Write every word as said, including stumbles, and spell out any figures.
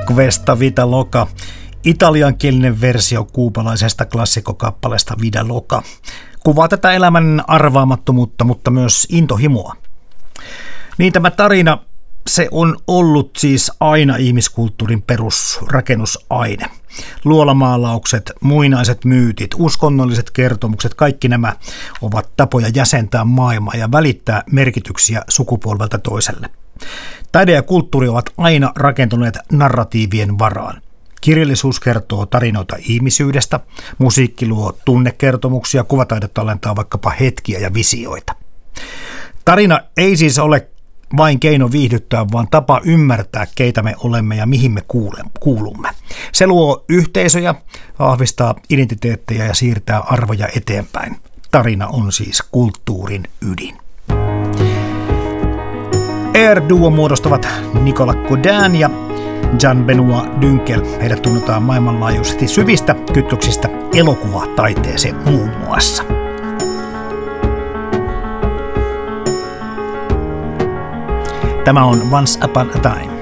Questa Vita Loca, italiankielinen versio kuupalaisesta klassikkokappaleesta Vida Loca, kuvaa tätä elämän arvaamattomuutta, mutta myös intohimoa. Niin tämä tarina, se on ollut siis aina ihmiskulttuurin perusrakennusaine. Luolamaalaukset, muinaiset myytit, uskonnolliset kertomukset, kaikki nämä ovat tapoja jäsentää maailmaa ja välittää merkityksiä sukupolvelta toiselle. Taide ja kulttuuri ovat aina rakentuneet narratiivien varaan. Kirjallisuus kertoo tarinoita ihmisyydestä, musiikki luo tunnekertomuksia, kuvataide tallentaa vaikkapa hetkiä ja visioita. Tarina ei siis ole vain keino viihdyttää, vaan tapa ymmärtää, keitä me olemme ja mihin me kuulumme. Se luo yhteisöjä, vahvistaa identiteettejä ja siirtää arvoja eteenpäin. Tarina on siis kulttuurin ydin. Air-duo muodostavat Nicolas Godin ja Jean-Benoît Dünkel. Heidät tunnetaan maailmanlaajuisesti syvistä kytköksistä elokuvataiteeseen muun muassa. Tämä on Once Upon a Time.